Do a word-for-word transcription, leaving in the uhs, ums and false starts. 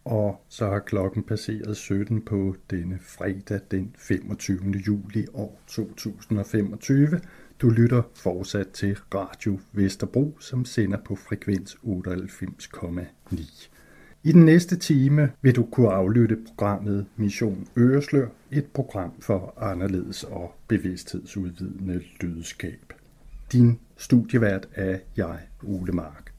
Og så har klokken passeret sytten på denne fredag den femogtyvende juli år to tusind og femogtyve. Du lytter fortsat til Radio Vesterbro, som sender på frekvens otteoghalvfems komma ni. I den næste time vil du kunne aflytte programmet Mission Øreslør, et program for anderledes og bevidsthedsudvidende lydskab. Din studievært er jeg, Ole Mark.